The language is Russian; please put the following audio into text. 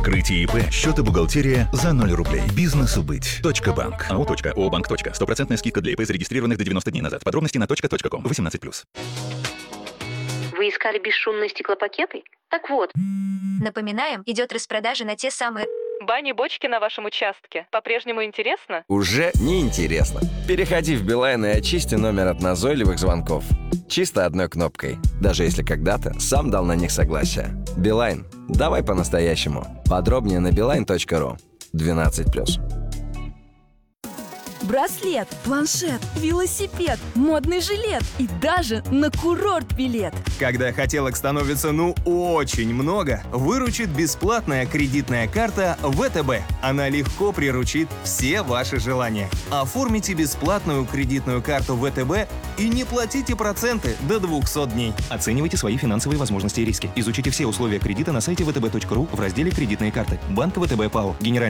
Открытие ИП, счет и бухгалтерия за 0 рублей. Бизнесу быть. .банк. АО.ОБанк. Стопроцентная скидка для ИП, зарегистрированных до 90 дней назад. Подробности на .ком. 18+. Вы искали бесшумные стеклопакеты? Так вот. Напоминаем, идет распродажа на те самые... Бани-бочки на вашем участке. По-прежнему интересно? Уже не интересно. Переходи в Билайн и очисти номер от назойливых звонков. Чисто одной кнопкой. Даже если когда-то сам дал на них согласие. Билайн. Давай по-настоящему. Подробнее на beeline.ru. 12+. Браслет, планшет, велосипед, модный жилет и даже на курорт билет. Когда хотелок становится очень много, выручит бесплатная кредитная карта ВТБ. Она легко приручит все ваши желания. Оформите бесплатную кредитную карту ВТБ и не платите проценты до 200 дней. Оценивайте свои финансовые возможности и риски. Изучите все условия кредита на сайте vtb.ru в разделе «Кредитные карты». Банк ВТБ ПАО. Генеральный